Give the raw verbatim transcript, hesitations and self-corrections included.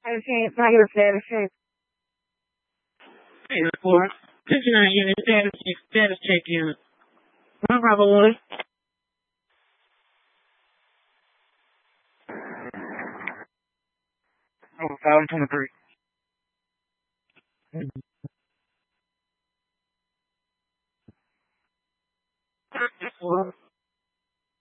Okay, fire status check. Hey, report. fifty-nine unit status check, status check unit. One Bravo one. Oh, five twenty-three.